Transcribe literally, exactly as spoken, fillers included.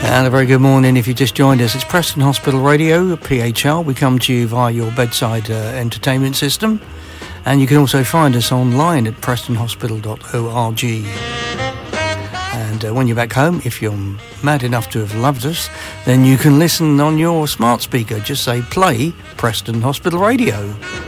And a very good morning if you just joined us. It's Preston Hospital Radio, P H R. We come to you via your bedside uh, entertainment system. And you can also find us online at preston hospital dot org. And uh, when you're back home, if you're mad enough to have loved us, then you can listen on your smart speaker. Just say, play Preston Hospital Radio.